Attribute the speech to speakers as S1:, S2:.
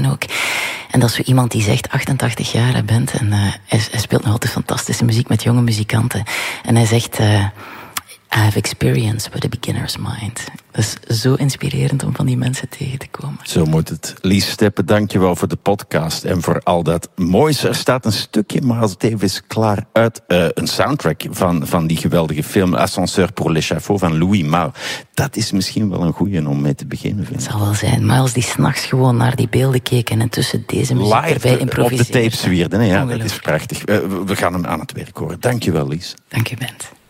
S1: maken ook. En dat is zo iemand die zegt 88 jaar bent en hij speelt nog altijd fantastische muziek met jonge muzikanten. En hij zegt, I have experience with a beginner's mind. Dat is zo inspirerend om van die mensen tegen te komen.
S2: Zo moet het. Lies Steppe, dankjewel voor de podcast en voor al dat moois. Er staat een stukje, maar als het even is klaar, uit een soundtrack van die geweldige film Ascenseur pour l'échafaud van Louis Malle. Dat is misschien wel een goeie om mee te beginnen, vind ik.
S1: Het zal wel zijn. Miles die 's nachts gewoon naar die beelden keek en tussen deze muziek
S2: live
S1: erbij improviseerde.
S2: op de tape zwierden. Ja, dat is prachtig. We gaan hem aan het werk horen. Dankjewel, Lies.
S1: Dank je, Bent.